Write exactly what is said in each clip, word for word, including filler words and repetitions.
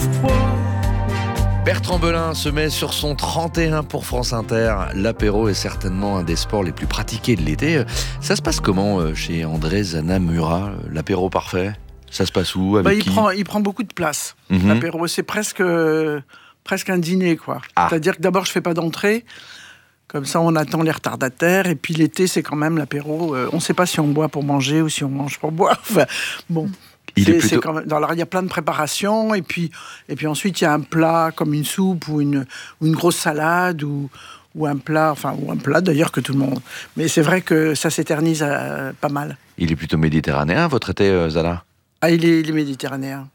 Bertrand Belin se met sur son trente et un pour France Inter. L'apéro est certainement un des sports les plus pratiqués de l'été. Ça se passe comment chez André Zana Murat, l'apéro parfait? Ça se passe où? Avec bah, il, qui prend, il prend beaucoup de place. Mm-hmm. L'apéro, c'est presque, presque un dîner, quoi. Ah. C'est-à-dire que d'abord, je ne fais pas d'entrée. Comme ça, on attend les retardataires. Et puis l'été, c'est quand même l'apéro. Euh, on ne sait pas si on boit pour manger ou si on mange pour boire. Enfin, bon. Il c'est, est plutôt... c'est quand même... Alors, il y a plein de préparations. Et puis, et puis ensuite, il y a un plat comme une soupe ou une, ou une grosse salade ou, ou un plat. Enfin, ou un plat d'ailleurs que tout le monde... Mais c'est vrai que ça s'éternise euh, pas mal. Il est plutôt méditerranéen, votre été, euh, Zana? Ah, il est, il est méditerranéen.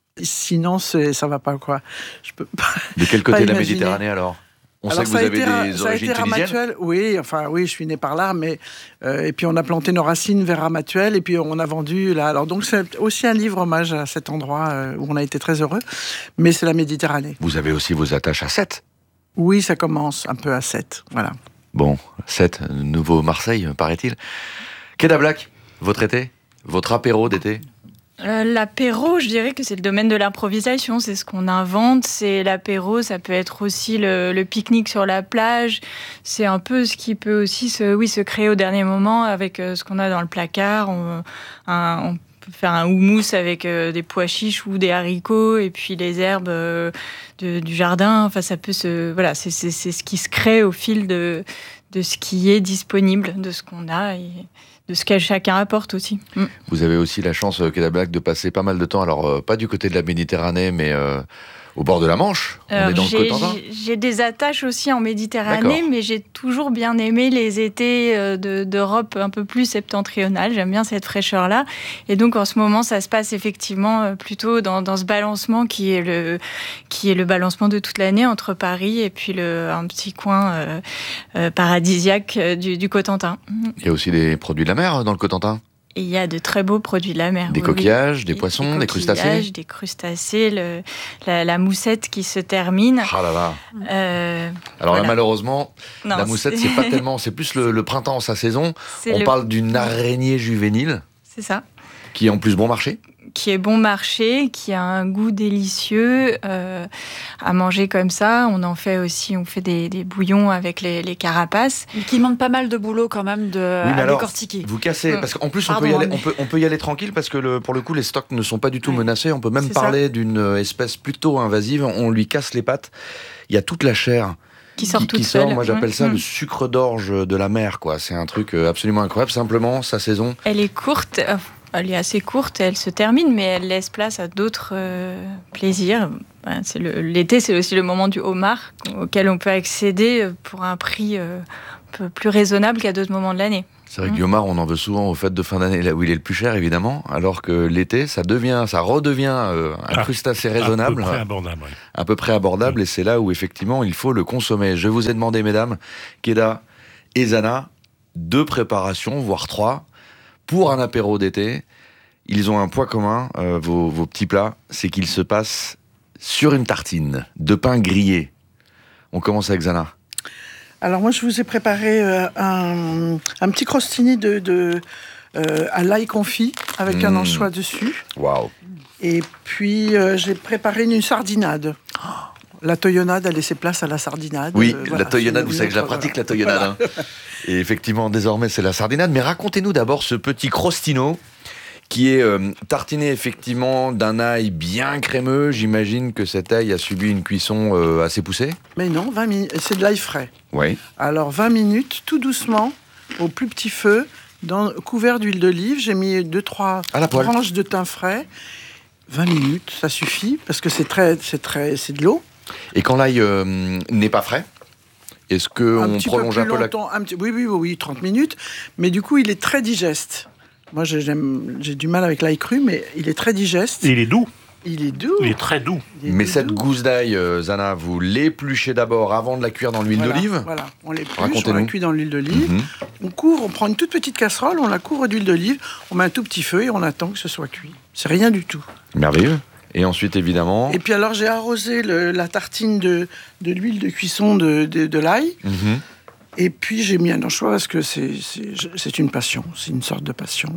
Sinon, c'est, ça va pas, quoi. Je peux pas, de quel côté pas de la imaginer. Méditerranée, alors? On alors, sait que vous avez été, des origines tunisiennes. Ramatuelle. Oui, enfin, oui, je suis né par là, mais euh, et puis on a planté nos racines vers Ramatuelle, et puis on a vendu là. Alors donc c'est aussi un livre hommage à cet endroit euh, où on a été très heureux, mais c'est la Méditerranée. Vous avez aussi vos attaches à Sète? Oui, ça commence un peu à Sète, voilà. Bon, Sète, nouveau Marseille, paraît-il. Quai d'Ablac, votre été, votre apéro d'été? Euh, l'apéro, je dirais que c'est le domaine de l'improvisation, c'est ce qu'on invente, c'est l'apéro, ça peut être aussi le, le pique-nique sur la plage, c'est un peu ce qui peut aussi se, oui, se créer au dernier moment avec euh, ce qu'on a dans le placard, on, un, on peut faire un houmous avec euh, des pois chiches ou des haricots et puis les herbes euh, de, du jardin, enfin ça peut se, voilà, c'est, c'est, c'est ce qui se crée au fil de, de ce qui est disponible, de ce qu'on a et de ce que chacun apporte aussi. Mm. Vous avez aussi la chance, euh, Quai d'Ablac, de passer pas mal de temps, alors euh, pas du côté de la Méditerranée, mais euh, au bord de la Manche. Alors, on est dans j'ai, le Cotentin. j'ai, j'ai des attaches aussi en Méditerranée, D'accord. mais j'ai toujours bien aimé les étés de, d'Europe un peu plus septentrionale. J'aime bien cette fraîcheur-là. Et donc, en ce moment, ça se passe effectivement plutôt dans, dans ce balancement qui est, le, qui est le balancement de toute l'année entre Paris et puis le, un petit coin euh, euh, paradisiaque du, du Cotentin. Il y a aussi des produits de la mer dans le Cotentin. Et il y a de très beaux produits de la mer. Des oui, coquillages, oui. des poissons, des, des crustacés. Des crustacés, le, la, la moussette qui se termine. Ah là là. Euh, Alors voilà. là, malheureusement, non, la moussette, c'est... c'est pas tellement, c'est plus le, le printemps, sa saison. C'est On le... parle d'une araignée juvénile. C'est ça. Qui est en plus bon marché. Qui est bon marché, qui a un goût délicieux euh, à manger comme ça. On en fait aussi, on fait des, des bouillons avec les, les carapaces. Mais qui demande pas mal de boulot quand même de, oui, mais à alors, décortiquer. Vous cassez, parce qu'en plus Pardon, on, peut y aller, mais... on, peut, on peut y aller tranquille parce que le, pour le coup les stocks ne sont pas du tout ouais. menacés. On peut même C'est parler ça. d'une espèce plutôt invasive. On lui casse les pattes. Il y a toute la chair qui sort qui, toute qui sort. seule. Moi j'appelle mmh. ça le sucre d'orge de la mer, quoi. C'est un truc absolument incroyable. Simplement sa saison. Elle est courte. Elle est assez courte, elle se termine, mais elle laisse place à d'autres euh, plaisirs. Ben, c'est le, l'été, c'est aussi le moment du homard, auquel on peut accéder pour un prix euh, un peu plus raisonnable qu'à d'autres moments de l'année. C'est vrai que le homard, on en veut souvent aux fêtes de fin d'année, là où il est le plus cher, évidemment, alors que l'été, ça devient, ça redevient euh, un ah, crustacé raisonnable. À peu près abordable, oui. À peu près abordable, oui. Et c'est là où, effectivement, il faut le consommer. Je vous ai demandé, mesdames, Keda et Zana, deux préparations, voire trois, pour un apéro d'été. Ils ont un point commun, euh, vos, vos petits plats, c'est qu'ils se passent sur une tartine de pain grillé. On commence avec Zana. Alors moi, je vous ai préparé euh, un, un petit crostini de, de, euh, à l'ail confit avec mmh. un anchois dessus. Waouh. Et puis, euh, j'ai préparé une sardinade. Oh. La toyonnade a laissé place à la sardinade. Oui, euh, la voilà, toyonnade, vous savez que je la pratique, voilà. La toyonnade. Voilà. Hein. Et effectivement, désormais, c'est la sardinade. Mais racontez-nous d'abord ce petit crostino qui est euh, tartiné effectivement d'un ail bien crémeux. J'imagine que cet ail a subi une cuisson euh, assez poussée. Mais non, vingt minutes. C'est de l'ail frais. Oui. Alors vingt minutes, tout doucement, au plus petit feu, dans, couvert d'huile d'olive. J'ai mis deux trois branches de thym frais. vingt minutes, ça suffit, parce que c'est, très, c'est, très, c'est de l'eau. Et quand l'ail euh, n'est pas frais, est-ce qu'on prolonge peu un peu longtemps, la... un petit, oui, oui, oui, oui, trente minutes. Mais du coup, il est très digeste. Moi, j'aime, j'ai du mal avec l'ail cru, mais il est très digeste. Et il est doux. Il est doux. Il est très doux. Est mais doux, cette doux. gousse d'ail, euh, Zana, vous l'épluchez d'abord avant de la cuire dans l'huile voilà, d'olive. Voilà, on l'épluche, on la cuit dans l'huile d'olive. Mm-hmm. On couvre, on prend une toute petite casserole, on la couvre d'huile d'olive, on met un tout petit feu et on attend que ce soit cuit. C'est rien du tout. Merveilleux. Et ensuite, évidemment... Et puis alors, j'ai arrosé le, la tartine de, de l'huile de cuisson de, de, de l'ail. Mm-hmm. Et puis, j'ai mis un anchois parce que c'est, c'est, c'est une passion. C'est une sorte de passion.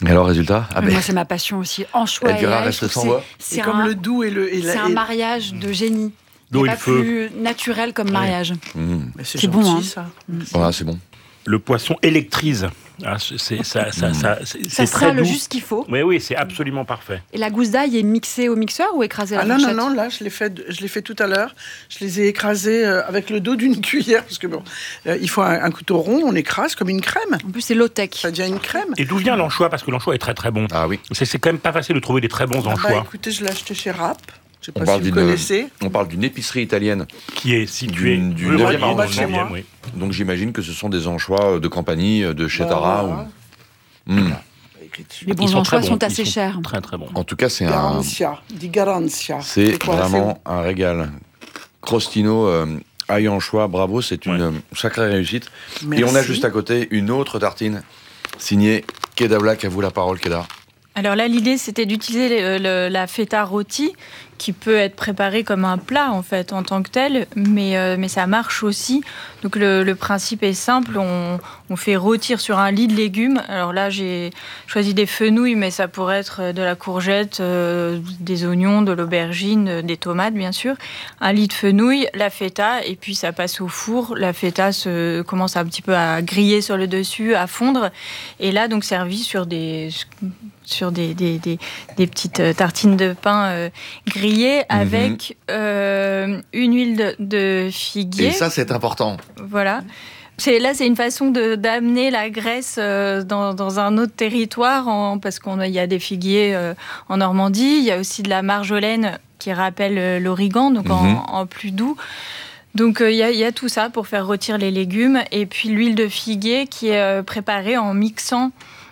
Et alors, résultat ah Moi, ben, c'est ma passion aussi. Anchois et Elvira ail, reste je trouve sans que voix. c'est- Et c'est comme un, le doux et le. et la- c'est un et- mariage de génie. Il D'eau n'y et a le pas feu. plus naturel comme mariage. Mmh. Mais c'est C'est gentil, bon, hein. ça. Voilà, c'est bon. Le poisson électrise. Ah, c'est, c'est- ça, ça, ça, c'est, Ça c'est sera très le doux. juste qu'il faut. Oui, oui, c'est absolument parfait. Et la gousse d'ail est mixée au mixeur ou écrasée à Ah la non, non, fourchette? non, là, je l'ai fait, je l'ai fait tout à l'heure. Je les ai écrasés euh, avec le dos d'une cuillère, parce que bon, euh, il faut un, un couteau rond, on écrase comme une crème. En plus, c'est low-tech. Ça devient une crème. Et d'où vient l'anchois? Parce que l'anchois est très très bon. Ah oui. C'est, c'est quand même pas facile de trouver des très bons Ah bah, anchois, écoutez, je l'ai acheté chez Rapp. Je sais On pas parle si vous d'une- connaissez. On parle d'une épicerie italienne, qui est situé Du- du rue neuvième Royal, arrondissement. dans le neuvième, oui. donc j'imagine que ce sont des anchois de Campanie, de chez Tara. Voilà. ou- Mmh. Écrit dessus. Les bons Ils sont anchois très sont bons, assez ils chers. Très très bons. En tout cas, c'est un, Garantia, dit Garantia. c'est quoi, vraiment un régal. Crostino, euh, ail anchois, bravo, c'est une Ouais. euh, sacrée réussite. c'est- Et on a Merci. juste à côté une autre tartine signée Keda Black. À vous la parole, Keda. Alors là, l'idée, c'était d'utiliser le- le- la feta rôti, qui peut être préparée comme un plat, en fait, en tant que tel, mais, euh, mais ça marche aussi. Donc le, le principe est simple, on, on fait rôtir sur un lit de légumes. Alors là, j'ai choisi des fenouils, mais ça pourrait être de la courgette, euh, des oignons, de l'aubergine, euh, des tomates, bien sûr. Un lit de fenouil, la feta, et puis ça passe au four. La feta se, commence un petit peu à griller sur le dessus, à fondre. Et là, donc, servi sur des... sur des, des, des, des petites tartines de pain euh, grillées avec euh, une huile de, de figuier. Et ça, c'est important. Voilà. C'est, là, c'est une façon de, d'amener la graisse euh, dans, dans un autre territoire, en, parce qu'il y a des figuiers euh, en Normandie. Il y a aussi de la marjolaine qui rappelle euh, l'origan, donc en, Mhm. en plus doux. Donc il y, a- y a tout ça pour faire rôtir les légumes. Et puis l'huile de figuier qui est euh, préparée en mixant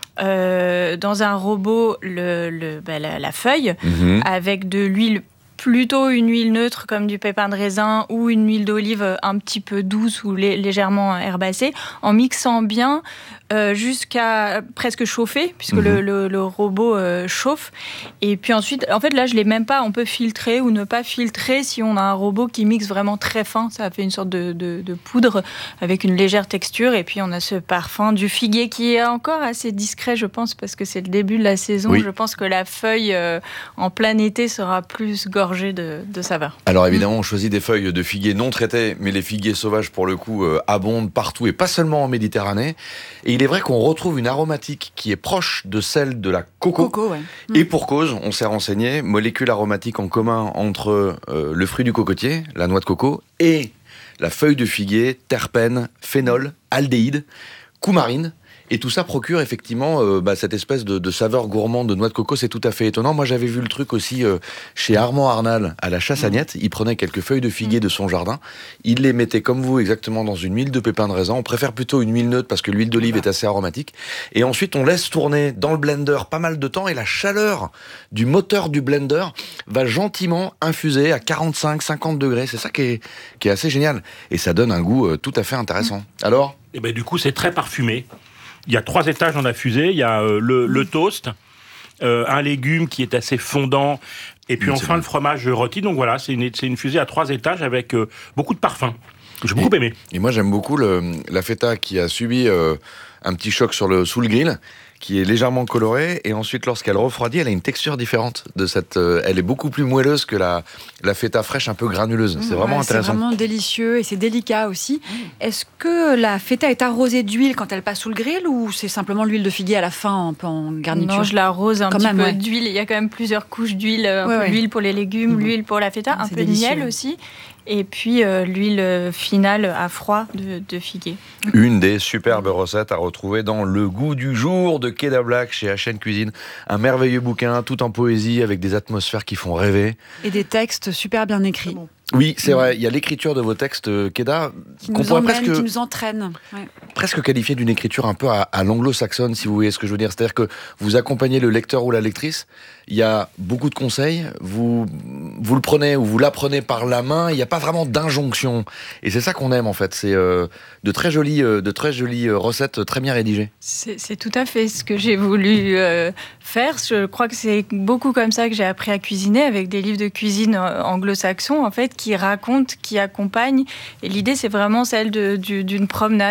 euh, dans un robot le, le- bah, la, la feuille Mhm. avec de l'huile, plutôt une huile neutre comme du pépin de raisin ou une huile d'olive un petit peu douce ou lé- légèrement herbacée, en mixant bien euh, jusqu'à presque chauffer, puisque Mhm. le, le- le robot euh, chauffe. Et puis ensuite, en fait là je ne l'ai même pas, on peut filtrer ou ne pas filtrer si on a un robot qui mixe vraiment très fin, ça fait une sorte de, de- de poudre avec une légère texture, et puis on a ce parfum du figuier qui est encore assez discret, je pense, parce que c'est le début de la saison. Oui. Je pense que la feuille euh, en plein été sera plus gorgée de, de saveur. Alors évidemment, on choisit des feuilles de figuier non traitées, mais les figuiers sauvages, pour le coup, euh, abondent partout et pas seulement en Méditerranée. Et il est vrai qu'on retrouve une aromatique qui est proche de celle de la coco. Coco, ouais. Et pour cause, on s'est renseigné, molécule aromatique en commun entre euh, le fruit du cocotier, la noix de coco, et la feuille de figuier, terpène, phénol, aldéhyde, coumarine. Et tout ça procure effectivement euh, bah, cette espèce de, de saveur gourmande de noix de coco. C'est tout à fait étonnant. Moi, j'avais vu le truc aussi euh, chez Armand Arnal à la Chassagnette. Il prenait quelques feuilles de figuier de son jardin. Il les mettait comme vous exactement dans une huile de pépin de raisin. On préfère plutôt une huile neutre parce que l'huile d'olive est assez aromatique. Et ensuite, on laisse tourner dans le blender pas mal de temps et la chaleur du moteur du blender va gentiment infuser à quarante-cinq à cinquante degrés. C'est ça qui est, qui est assez génial. Et ça donne un goût euh, tout à fait intéressant. Alors ? Et ben du coup, c'est très parfumé. Il y a trois étages dans la fusée. Il y a euh, le, le toast, euh, un légume qui est assez fondant, et puis Mmh, enfin le fromage rôti. Donc voilà, c'est une, c'est une fusée à trois étages avec euh, beaucoup de parfums. J'ai beaucoup aimé. Et moi, j'aime beaucoup le, la feta qui a subi euh, un petit choc sur le, sous le grill, qui est légèrement colorée, et ensuite, lorsqu'elle refroidit, elle a une texture différente de cette. Euh, elle est beaucoup plus moelleuse que la, la feta fraîche, un peu granuleuse. C'est vraiment Ouais, intéressant. C'est vraiment délicieux et c'est délicat aussi. Est-ce que la feta est arrosée d'huile quand elle passe sous le grill ou c'est simplement l'huile de figuier à la fin, un peu en garniture? Non, je l'arrose un Quand petit même, peu ouais. d'huile. Il y a quand même plusieurs couches d'huile. Un Ouais, peu ouais. l'huile pour les légumes, Mhm. l'huile pour la feta, Ah, un c'est peu délicieux. de miel aussi. Et puis euh, l'huile euh, finale à froid de, de figuier. Une des superbes recettes à retrouver dans Le Goût du jour de Keda Black chez H N Cuisine. Un merveilleux bouquin, tout en poésie, avec des atmosphères qui font rêver. Et des textes super bien écrits. Bon. Oui, c'est vrai, il y a l'écriture de vos textes, euh, Keda, Qui qu'on nous pourrait emmènent, presque... qui nous entraînent. Ouais. presque qualifié d'une écriture un peu à, à l'anglo-saxonne, si vous voyez ce que je veux dire. C'est-à-dire que vous accompagnez le lecteur ou la lectrice, il y a beaucoup de conseils, vous, vous le prenez ou vous l'apprenez par la main, il n'y a pas vraiment d'injonction. Et c'est ça qu'on aime en fait, c'est euh, de très jolies, euh, de très jolies euh, recettes très bien rédigées. C'est, c'est tout à fait ce que j'ai voulu euh, faire. Je crois que c'est beaucoup comme ça que j'ai appris à cuisiner, avec des livres de cuisine euh, anglo-saxons, en fait, qui racontent, qui accompagnent. Et l'idée, c'est vraiment celle de, du- d'une promenade avec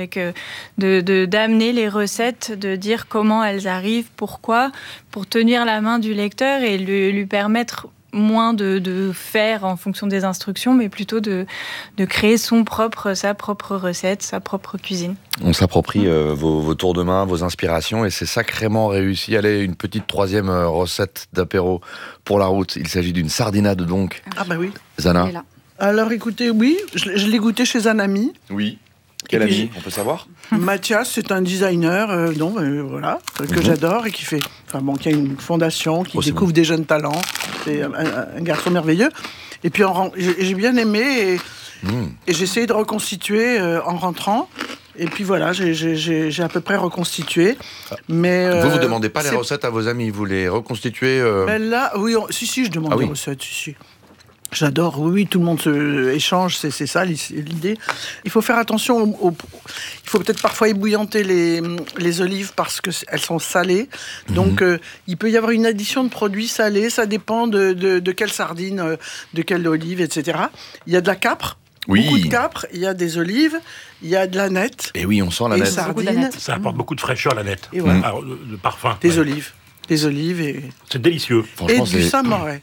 avec euh, de, de, d'amener les recettes, de dire comment elles arrivent, pourquoi, pour tenir la main du lecteur et lui, lui permettre moins de, de faire en fonction des instructions, mais plutôt de, de créer son propre, sa propre recette, sa propre cuisine. On s'approprie euh, vos, vos tours de main, vos inspirations, et c'est sacrément réussi. Allez, une petite troisième euh, recette d'apéro pour la route. Il s'agit d'une sardinade, donc. Ah bah oui. Zana. Alors écoutez, oui, je, je l'ai goûté chez un ami. Oui. Quel ami, on peut savoir? Mathias, c'est un designer, euh, non, euh, voilà, que mm-hmm. j'adore et qui fait, enfin bon, qui a une fondation, qui oh, découvre bon. des jeunes talents. C'est un, un, un garçon merveilleux. Et puis en, j'ai, j'ai bien aimé et, mm. et j'ai essayé de reconstituer euh, en rentrant. Et puis voilà, j'ai, j'ai, j'ai à peu près reconstitué. Mais euh, vous vous demandez pas les recettes à vos amis, vous les reconstituez euh... Ben là, oui, on, si si, je demande ah, les oui. recettes, si si. J'adore, oui, oui, tout le monde se échange, c'est, c'est ça l'idée. Il faut faire attention, au, au, il faut peut-être parfois ébouillanter les, les olives parce qu'elles sont salées. Mmh. Donc, euh, il peut y avoir une addition de produits salés, ça dépend de, de, de quelle sardine, de quelle olive, et cetera. Il y a de la capre, oui. beaucoup de capre, il y a des olives, il y a de la nette. Et oui, on sent la nette. Sardines. Ça apporte beaucoup de fraîcheur, la nette. Et ouais. mmh. Alors, de parfum. Des ouais. olives. Des olives et... C'est délicieux. Et du c'est... Saint-Moré.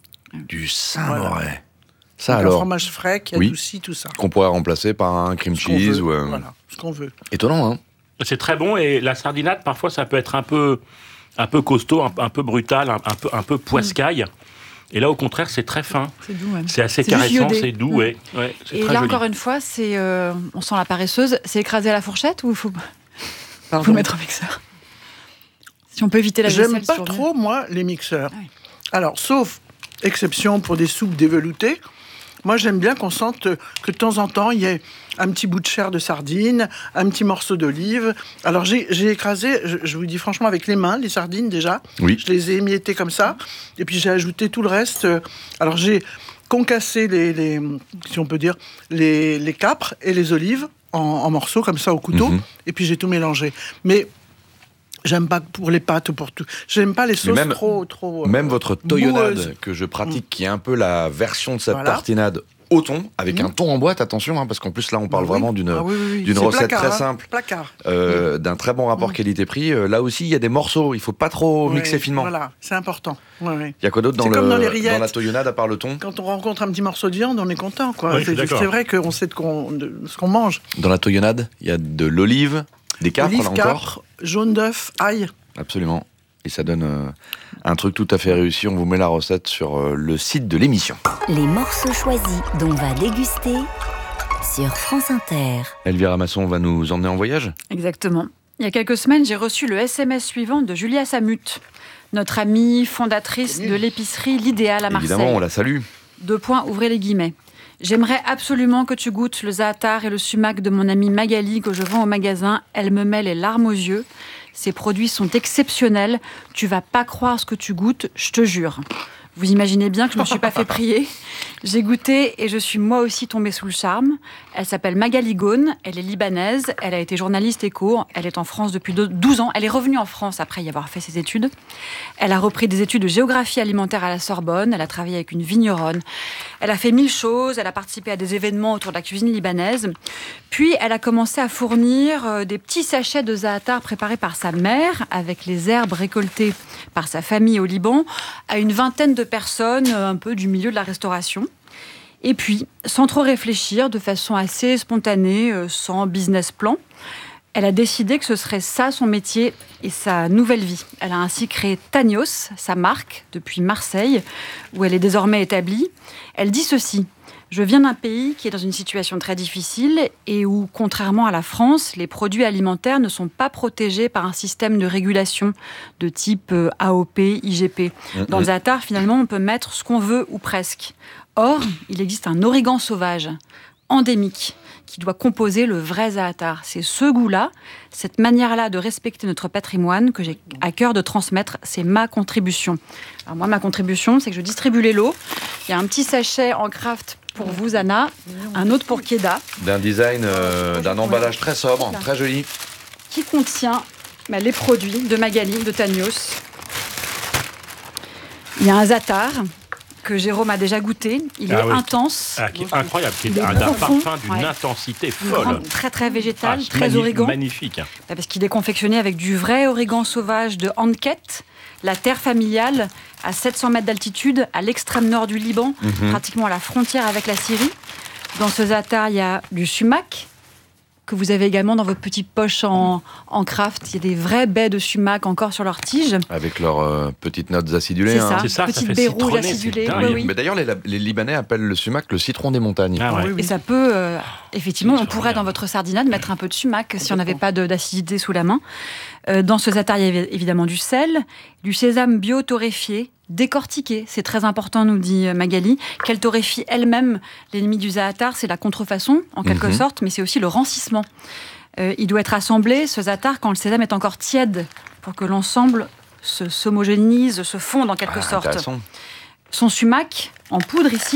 Du Saint-Moré. Voilà. Ça donc alors. Un fromage frais qui adoucit oui. tout ça. Qu'on pourrait remplacer par un cream cheese ou un... Voilà, ce qu'on veut. Étonnant, hein. C'est très bon et la sardinade, parfois, ça peut être un peu, un peu costaud, un, un peu brutal, un, un peu, un peu poiscaille. Mmh. Et là, au contraire, c'est très fin. C'est doux, même. C'est assez c'est caressant, c'est doux, mmh. ouais. ouais c'est et très là, joli. Encore une fois, c'est, euh, on sent la paresseuse. C'est écrasé à la fourchette ou il faut, faut le mettre au mixeur? Si on peut éviter la vaisselle. J'aime pas trop, moi, les mixeurs. Ah oui. Alors, sauf exception pour des soupes déveloutées, moi, j'aime bien qu'on sente que de temps en temps, il y ait un petit bout de chair de sardine, un petit morceau d'olive. Alors, j'ai, j'ai écrasé, je, je vous dis franchement, avec les mains, les sardines déjà. Oui. Je les ai émiettées comme ça. Et puis, j'ai ajouté tout le reste. Alors, j'ai concassé les, les si on peut dire, les, les capres et les olives en, en morceaux, comme ça, au couteau. Mm-hmm. Et puis, j'ai tout mélangé. Mais... J'aime pas pour les pâtes, pour tout. J'aime pas les sauces même, trop, trop. Même euh, votre toyonnade boueuse. Que je pratique, mmh. qui est un peu la version de cette voilà. tartinade au thon, avec mmh. un thon en boîte, attention, hein, parce qu'en plus là on parle bah oui. vraiment d'une, ah oui, oui, oui. d'une recette placard, très simple, hein. euh, mmh. d'un très bon rapport mmh. qualité-prix. Euh, là aussi, il y a des morceaux, il faut pas trop oui, mixer finement. Voilà, c'est important. Ouais, ouais. Il y a quoi d'autre dans, le, dans, dans la toyonnade à part le thon? Quand on rencontre un petit morceau de viande, on est content, quoi. Oui, c'est, c'est vrai qu'on sait de, qu'on, de ce qu'on mange. Dans la toyonnade, il y a de l'olive, des capres, olive, là capre, encore. Jaune d'œuf, ail. Absolument. Et ça donne euh, un truc tout à fait réussi. On vous met la recette sur euh, le site de l'émission. Les morceaux choisis dont on va déguster sur France Inter. Elvira Masson va nous emmener en voyage ? Exactement. Il y a quelques semaines, j'ai reçu le S M S suivant de Julia Samut, notre amie fondatrice de l'épicerie L'Idéal à Marseille. Évidemment, on la salue. Deux points, ouvrez les guillemets. J'aimerais absolument que tu goûtes le za'atar et le sumac de mon amie Magali que je vends au magasin. Elle me met les larmes aux yeux. Ces produits sont exceptionnels. Tu vas pas croire ce que tu goûtes, je te jure. Vous imaginez bien que je ne me suis pas fait prier. J'ai goûté et je suis moi aussi tombée sous le charme. Elle s'appelle Magali Ghone, elle est libanaise, elle a été journaliste éco, elle est en France depuis douze ans. Elle est revenue en France après y avoir fait ses études. Elle a repris des études de géographie alimentaire à la Sorbonne, elle a travaillé avec une vigneronne. Elle a fait mille choses, elle a participé à des événements autour de la cuisine libanaise. Puis elle a commencé à fournir des petits sachets de za'atar préparés par sa mère, avec les herbes récoltées par sa famille au Liban, à une vingtaine de personnes un peu du milieu de la restauration. Et puis, sans trop réfléchir, de façon assez spontanée, sans business plan, elle a décidé que ce serait ça son métier et sa nouvelle vie. Elle a ainsi créé Tanios, sa marque, depuis Marseille, où elle est désormais établie. Elle dit ceci: « Je viens d'un pays qui est dans une situation très difficile et où, contrairement à la France, les produits alimentaires ne sont pas protégés par un système de régulation de type A O P, I G P. Dans le za'atar, finalement, on peut mettre ce qu'on veut ou presque. Or, il existe un origan sauvage, endémique, qui doit composer le vrai za'atar. C'est ce goût-là, cette manière-là de respecter notre patrimoine que j'ai à cœur de transmettre. C'est ma contribution. » Alors moi, ma contribution, c'est que je distribue les lots. Il y a un petit sachet en craft pour vous, Zana, un autre pour Keda. D'un design, euh, d'un emballage très sobre, là, très joli. Qui contient bah, les produits de Magali, de Tanios. Il y a un za'atar, que Jérôme a déjà goûté. Il ah est oui. intense. Ah, qui est incroyable, qui est Il est un, un profond. parfum d'une Ouais. intensité Une folle. grande- très très végétal, Ah, très magnifique, origan. Magnifique. Parce qu'il est confectionné avec du vrai origan sauvage de Anket, la terre familiale, à sept cents mètres d'altitude, à l'extrême nord du Liban, Mhm. pratiquement à la frontière avec la Syrie. Dans ce za'atar, il y a du sumac, que vous avez également dans votre petite poche en, en craft. Il y a des vraies baies de sumac encore sur leurs tiges. Avec leurs euh, petites notes acidulées. C'est hein. ça, C'est ça, ça petites fait baies rouges citronner, acidulées. c'est dingue. Oui, oui. Mais d'ailleurs, les, les Libanais appellent le sumac le citron des montagnes. Ah ouais. Oui, oui. Et ça peut, euh, effectivement, C'est on pourrait formidable. dans votre sardinade mettre un peu de sumac si on n'avait pas de- d'acidité sous la main. Euh, dans ce za'atar, il y a évidemment du sel, du sésame bio torréfié, décortiqué. C'est très important, nous dit Magali, qu'elle torréfie elle-même. L'ennemi du za'atar, c'est la contrefaçon, en quelque Mhm. sorte, mais c'est aussi le rancissement. Euh, il doit être assemblé, ce za'atar, quand le sésame est encore tiède, pour que l'ensemble se s'homogénise, se fonde en quelque Ah, sorte. intéressant. Son sumac, en poudre ici,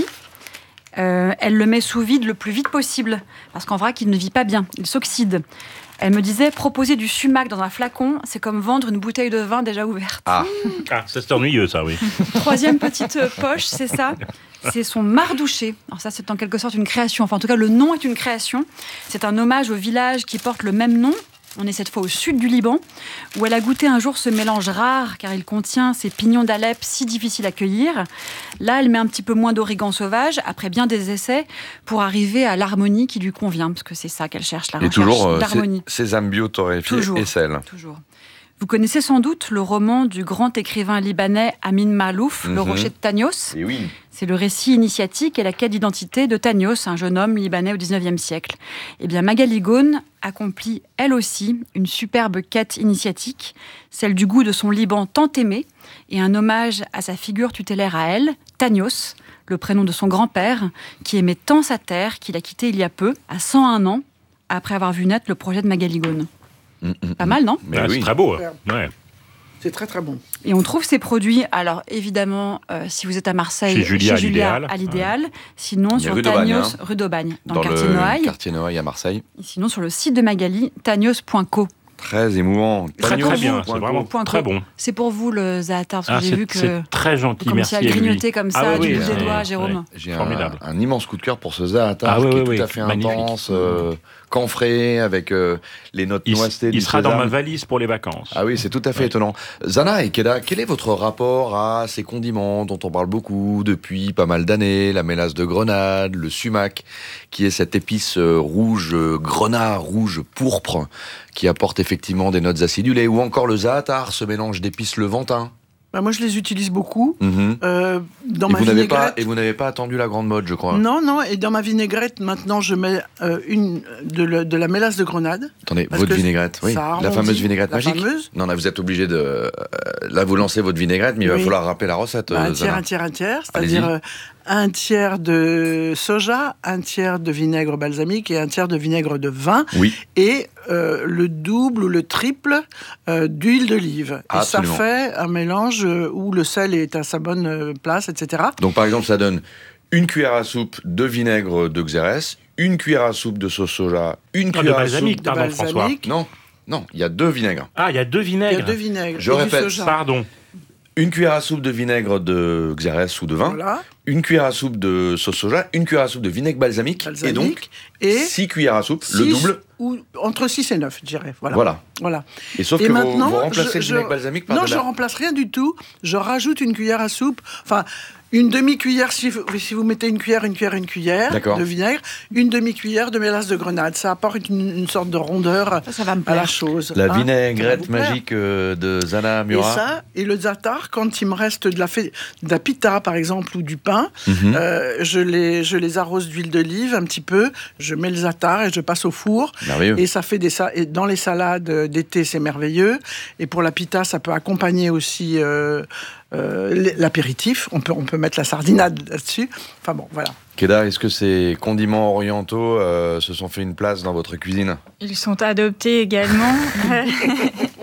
euh, elle le met sous vide le plus vite possible, parce qu'en vrac, il ne vit pas bien, il s'oxyde. Elle me disait, proposer du sumac dans un flacon, c'est comme vendre une bouteille de vin déjà ouverte. Ah, Ah, ça c'est ennuyeux, ça, oui. Troisième petite poche, c'est ça. C'est son mardouché. Alors ça, c'est en quelque sorte une création. Enfin, en tout cas, le nom est une création. C'est un hommage au village qui porte le même nom. On est cette fois au sud du Liban, où elle a goûté un jour ce mélange rare, car il contient ces pignons d'Alep si difficiles à cueillir. Là, elle met un petit peu moins d'origan sauvage, après bien des essais, pour arriver à l'harmonie qui lui convient, parce que c'est ça qu'elle cherche, la et recherche toujours euh, d'harmonie. sé- sésame bio torréfié Toujours. et sel. Toujours. Vous connaissez sans doute le roman du grand écrivain libanais Amin Malouf, Le Mhm. Rocher de Tagnos. Et oui. C'est le récit initiatique et la quête d'identité de Tagnos, un jeune homme libanais au dix-neuvième siècle. Eh bien, Magali Ghone accomplit, elle aussi, une superbe quête initiatique, celle du goût de son Liban tant aimé, et un hommage à sa figure tutélaire à elle, Tagnos, le prénom de son grand-père, qui aimait tant sa terre qu'il a quitté il y a peu, à cent un ans, après avoir vu naître le projet de Magali Ghone. Mm, mm, Pas mm. mal, non ? Mais Ah, oui. C'est très beau. hein. Ouais. C'est très très bon. Et on trouve ces produits, alors évidemment, euh, si vous êtes à Marseille, Chez Julia, à l'Idéal. à l'Idéal. Sinon, Il y a sur rue d'Aubagne, Tagnos, hein. rue d'Aubagne, dans, Dans le quartier le Noailles. quartier Noailles à Marseille. Et sinon, sur le site de Magali, tagnos point co. Très émouvant. Très Tagnos très bien, point c'est co. vraiment Point très co. bon. C'est pour vous le za'atar, parce que Ah, j'ai c'est vu que c'est très vous gentil, commencez merci à à lui. grignoter comme ça, Ah oui, du oui, bout des c'est- doigts, ouais. Jérôme. J'ai un, Formidable. un immense coup de cœur pour ce za'atar Ah oui, qui oui, est tout oui, à fait magnifique. intense, euh, camphré, avec euh, les notes Il, noissetées il du sera dans sésame. ma valise pour les vacances. Ah oui, c'est tout à fait Ouais. étonnant. Zana et Keda, quel est votre rapport à ces condiments dont on parle beaucoup depuis pas mal d'années, la mélasse de grenade, le sumac, qui est cette épice euh, rouge, euh, grenat rouge pourpre, qui apporte effectivement des notes acidulées, ou encore le za'atar, ce mélange d'épices levantin. Bah, moi, je les utilise beaucoup. Mhm. Euh, dans et, ma vous n'avez pas, vinaigrette. et vous n'avez pas attendu la grande mode, je crois. Non, non, et dans ma vinaigrette, maintenant, je mets euh, une, de, le- de la mélasse de grenade. Attendez, Parce votre que vinaigrette, oui. ça La arrondit, fameuse vinaigrette la magique. fameuse. Non, là, vous êtes obligé de. euh, là, vous lancez votre vinaigrette, mais il va Oui. falloir rappeler la recette. Bah, euh, un tiers, Zana. un tiers, un tiers, Allez-y. c'est-à-dire euh, un tiers de soja, un tiers de vinaigre balsamique et un tiers de vinaigre de vin, Oui. et euh, le double ou le triple euh, d'huile d'olive. Et ça Absolument. fait un mélange euh, où le sel est à sa bonne euh, place, et cetera. Donc, par exemple, ça donne une cuillère à soupe de vinaigre de Xérès, une cuillère à soupe de sauce soja, une Ah, de cuillère à balsamique, soupe. De pardon, François. balsamique. Non, non, il y a deux vinaigres. Ah, il y a deux Il y vinaigres. a deux vinaigres. Je et du répète, soja. Pardon. Une cuillère à soupe de vinaigre de Xérès ou de vin, Voilà, une cuillère à soupe de sauce soja, une cuillère à soupe de vinaigre balsamique, et donc balsamique. Et six cuillères à soupe, le six double. Ou entre six et neuf, je dirais. Voilà. Voilà. Voilà. Et sauf Et que vous, maintenant, vous remplacez je- le je- vinaigre balsamique par Non, de je la... remplace rien du tout. Je rajoute une cuillère à soupe. Enfin, une demi-cuillère, si, vous- si vous mettez une cuillère, une cuillère, une cuillère D'accord. de vinaigre, une demi-cuillère de mélasse de grenade. Ça apporte une, une sorte de rondeur Ça, ça va me à la plaire. chose. La hein. Ça va vinaigrette vous plaire. magique euh, de Zana Et Murat. ça, et le za'atar, quand il me reste de la, fée- de la pita, par exemple, ou du pain, Mhm. euh, je, les, je les arrose d'huile d'olive un petit peu, je mets le za'atar et je passe au four. Merveilleux. Et ça fait des sa- et dans les salades d'été, c'est merveilleux. Et pour la pita, ça peut accompagner aussi euh, euh, l'apéritif. On peut, on peut mettre la sardinade là-dessus. Enfin bon, voilà. Keda, est-ce que ces condiments orientaux euh, se sont fait une place dans votre cuisine? Ils sont adoptés également.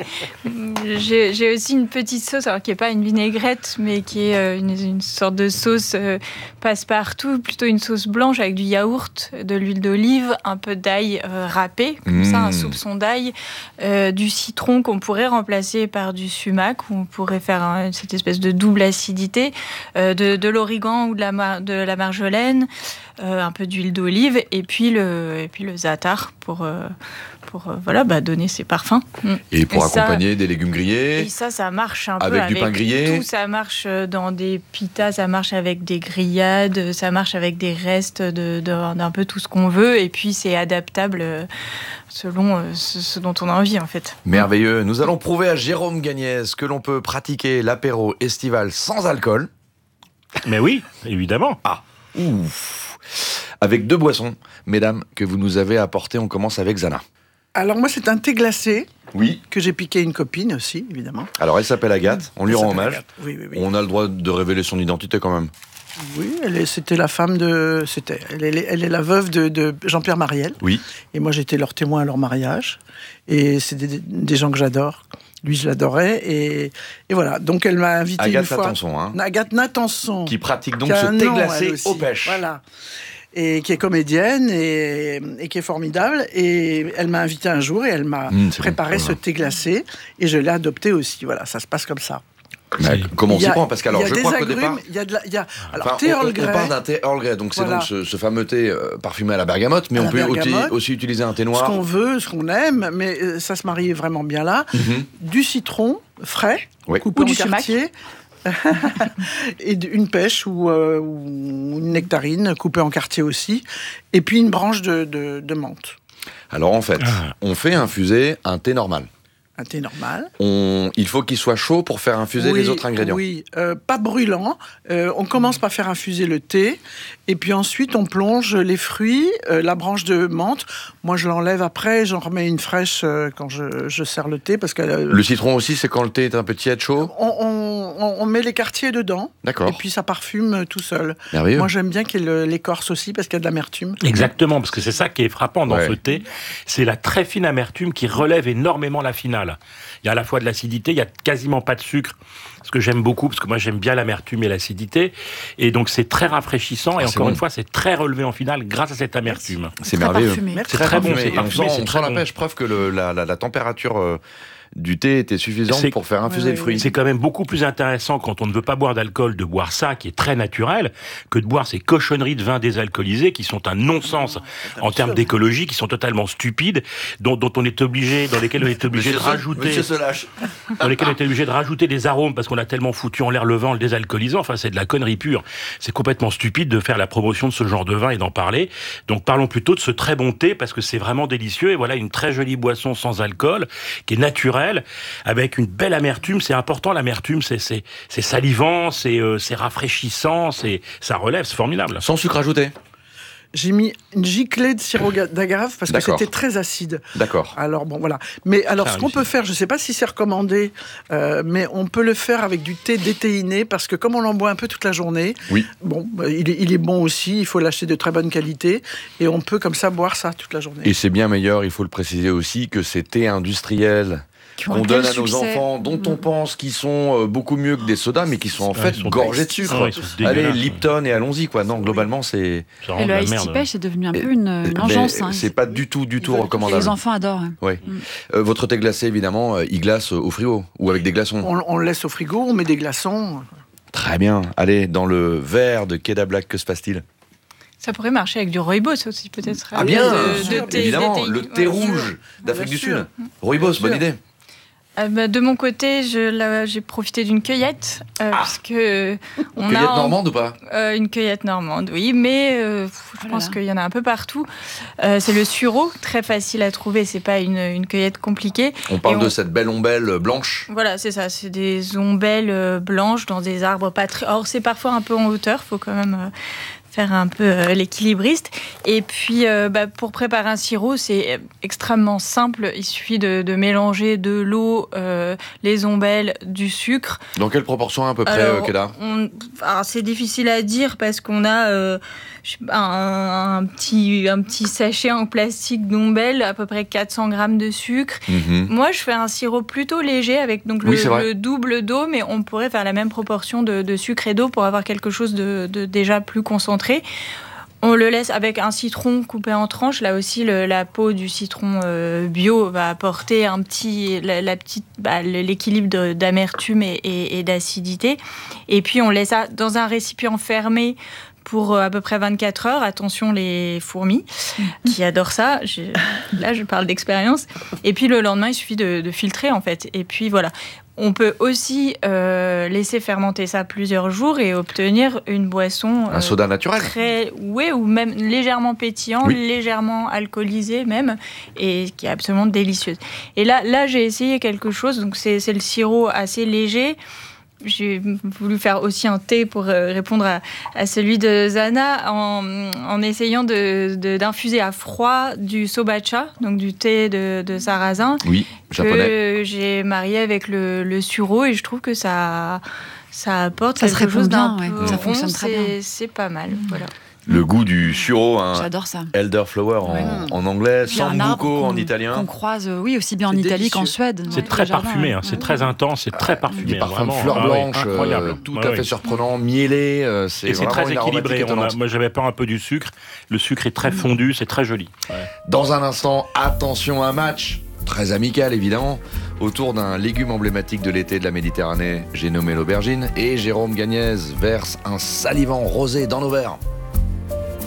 j'ai, j'ai aussi une petite sauce, alors qui n'est pas une vinaigrette, mais qui est euh, une, une sorte de sauce euh, passe-partout, plutôt une sauce blanche avec du yaourt, de l'huile d'olive, un peu d'ail euh, râpé, comme mmh. ça, un soupçon d'ail, euh, du citron qu'on pourrait remplacer par du sumac, où on pourrait faire un, cette espèce de double acidité, euh, de, de l'origan ou de la, mar- de la marjolaine, euh, un peu d'huile d'olive, et puis le, et puis le za'atar pour... Euh, pour euh, voilà, bah, donner ses parfums. Et pour et accompagner ça, des légumes grillés. Et ça, ça marche un avec peu du avec pain grillé. Tout, ça marche dans des pitas, ça marche avec des grillades, ça marche avec des restes de, de, d'un peu tout ce qu'on veut. Et puis, c'est adaptable selon ce, ce dont on a envie, en fait. Merveilleux. Nous allons prouver à Jérôme Gagnès que l'on peut pratiquer l'apéro estival sans alcool. Mais oui, évidemment. Ah, ouf. Avec deux boissons, mesdames, que vous nous avez apportées. On commence avec Zana. Alors moi, c'est un thé glacé. Oui. Que j'ai piqué à une copine aussi, évidemment. Alors elle s'appelle Agathe, on lui elle rend hommage. Oui, oui, oui. On a le droit de révéler son identité quand même. Oui, elle est, c'était la femme de... C'était, elle, est, elle est la veuve de, de Jean-Pierre Mariel. Oui. Et moi, j'étais leur témoin à leur mariage. Et c'est des, des gens que j'adore. Lui, je l'adorais. Et, et voilà, donc elle m'a invité Agathe une fois... Agathe Natanson, hein. Agathe Natanson. Qui pratique donc ce thé glacé aux pêches. Voilà. Et qui est comédienne et, et qui est formidable. Et elle m'a invité un jour et elle m'a mmh, préparé bon, ce thé glacé. Et je l'ai adopté aussi. Voilà, ça se passe comme ça. Mais comment on s'y prend? Parce que alors, je crois qu'au départ... Il y a de la... Il y a... Alors, enfin, thé on, Earl Grey... on parle d'un thé Earl Grey. Donc, c'est voilà. donc ce, ce fameux thé euh, parfumé à la bergamote. Mais à on peut aussi, aussi utiliser un thé noir. Ce qu'on veut, ce qu'on aime. Mais euh, ça se marie vraiment bien là. Mm-hmm. Du citron frais, oui. coupé ou en du quartier. Et une pêche ou, euh, ou une nectarine coupée en quartier aussi, et puis une branche de, de, de menthe. Alors en fait, ah. on fait infuser un thé normal. Un thé normal. On... Il faut qu'il soit chaud pour faire infuser oui, les autres ingrédients. Oui, euh, pas brûlant. Euh, on commence par faire infuser le thé, et puis ensuite on plonge les fruits, euh, la branche de menthe. Moi, je l'enlève après, j'en remets une fraîche euh, quand je, je sers le thé. Parce que, euh, le citron aussi, c'est quand le thé est un peu tiède, chaud on, on, on met les quartiers dedans, d'accord. Et puis ça parfume tout seul. Merveilleux. Moi, j'aime bien qu'il y ait l'écorce aussi, parce qu'il y a de l'amertume. Exactement, parce que c'est ça qui est frappant dans ouais. ce thé. C'est la très fine amertume qui relève énormément la finale. Il y a à la fois de l'acidité, il n'y a quasiment pas de sucre, ce que j'aime beaucoup, parce que moi j'aime bien l'amertume et l'acidité, et donc c'est très rafraîchissant, et ah, encore bon. une fois, c'est très relevé en finale grâce à cette amertume. C'est, c'est merveilleux. Parfumé. C'est très, très bon, c'est parfumé, on sent, on sent la pêche, preuve que le, la, la, la température... Euh, du thé était suffisante c'est, pour faire infuser oui, le fruit. C'est quand même beaucoup plus intéressant quand on ne veut pas boire d'alcool de boire ça, qui est très naturel, que de boire ces cochonneries de vin désalcoolisé qui sont un non-sens non, en termes d'écologie, qui sont totalement stupides, dont, dont on est obligé, dans lesquels on est obligé Monsieur de rajouter, dans lesquels on est obligé de rajouter des arômes parce qu'on a tellement foutu en l'air le vin en le désalcoolisant. Enfin, c'est de la connerie pure. C'est complètement stupide de faire la promotion de ce genre de vin et d'en parler. Donc, parlons plutôt de ce très bon thé parce que c'est vraiment délicieux. Et voilà une très jolie boisson sans alcool qui est naturelle, avec une belle amertume. C'est important, l'amertume, c'est, c'est, c'est salivant, c'est, euh, c'est rafraîchissant, c'est, ça relève, c'est formidable. Sans sucre ajouté? J'ai mis une giclée de sirop d'agave parce D'accord. que c'était très acide. D'accord. Alors bon, voilà. Mais alors, ah, ce qu'on peut faire, je ne sais pas si c'est recommandé, euh, mais on peut le faire avec du thé déthéiné parce que comme on en boit un peu toute la journée, oui. bon, il est, il est bon aussi. Il faut l'acheter de très bonne qualité et on peut comme ça boire ça toute la journée. Et c'est bien meilleur. Il faut le préciser aussi que ces thés industriels qu'on donne à nos succès. enfants, dont mmh. on pense qu'ils sont beaucoup mieux que des sodas, mais qui sont en ouais, fait sont gorgés de sucre. Ouais, Allez, Lipton et allons-y, quoi. Non, globalement, c'est... Et le Ice Tea Pêche, c'est devenu un peu une, une engeance. Hein. C'est pas du tout, du tout recommandable. Les enfants adorent. Ouais. Mmh. Euh, votre thé glacé, évidemment, il glace au frigo, ou avec des glaçons. On, on le laisse au frigo, on met des glaçons. Très bien. Allez, dans le verre de Queda Black, que se passe-t-il ? Ça pourrait marcher avec du rooibos aussi, peut-être. Ah bien, de, de thé, évidemment, thé, le thé ouais, rouge d'Afrique du Sud. Rooibos, bonne idée. Euh, bah, de mon côté, je, là, j'ai profité d'une cueillette. Euh, ah. parce que on cueillette a, normande ou pas euh, Une cueillette normande, oui, mais euh, je voilà. pense qu'il y en a un peu partout. Euh, c'est le sureau, très facile à trouver, c'est pas une, une cueillette compliquée. On parle on... de cette belle ombelle blanche. Voilà, c'est ça, c'est des ombelles blanches dans des arbres pas très... Or, c'est parfois un peu en hauteur, faut quand même... faire un peu euh, l'équilibriste. Et puis, euh, bah, pour préparer un sirop, c'est extrêmement simple. Il suffit de, de mélanger de l'eau, euh, les ombelles, du sucre. Dans quelle proportion à peu près, Alors, Keda on, alors, c'est difficile à dire parce qu'on a euh, je sais pas, un, un, petit, un petit sachet en plastique d'ombelles, à peu près quatre cents grammes de sucre. Mmh. Moi, je fais un sirop plutôt léger avec donc, oui, le, le double d'eau, mais on pourrait faire la même proportion de, de sucre et d'eau pour avoir quelque chose de, de déjà plus concentré. On le laisse avec un citron coupé en tranches. Là aussi, le, la peau du citron euh, bio va apporter un petit, la, la petite, bah, l'équilibre de, d'amertume et, et, et d'acidité. Et puis, on laisse ça dans un récipient fermé pour à peu près vingt-quatre heures. Attention les fourmis qui adorent ça. Je, là, je parle d'expérience. Et puis, le lendemain, il suffit de, de filtrer, en fait. Et puis, voilà. On peut aussi euh, laisser fermenter ça plusieurs jours et obtenir une boisson... Un euh, soda naturel. Très, oui, ou même légèrement pétillant, oui. légèrement alcoolisé même, et qui est absolument délicieuse. Et là, là j'ai essayé quelque chose. Donc, c'est, c'est le sirop assez léger. J'ai voulu faire aussi un thé pour répondre à, à celui de Zana en, en essayant de, de, d'infuser à froid du sobacha, donc du thé de, de sarrasin, oui, japonais, que j'ai marié avec le, le sureau et je trouve que ça, ça apporte ça quelque chose d'un bien, peu ouais. Ça rond, fonctionne très c'est, bien. c'est pas mal, mmh. voilà. Le goût du sureau, hein, j'adore ça. Elderflower en, ouais. en anglais, sambuco en italien. Qu'on croise, oui, aussi bien en Italie délicieux. Qu'en Suède. C'est très parfumé, hein, c'est ouais. très intense, c'est très parfumé. Des parfums vraiment, de fleurs ah, blanches, ouais, incroyable. Euh, tout ah, à ouais. fait surprenant, mielé. Euh, c'est Et c'est très équilibré. On a, moi, j'avais peur un peu du sucre. Le sucre est très fondu, c'est très joli. Ouais. Dans un instant, attention, un match très amical évidemment, autour d'un légume emblématique de l'été de la Méditerranée. J'ai nommé l'aubergine et Jérôme Gagnez verse un salivant rosé dans nos verres.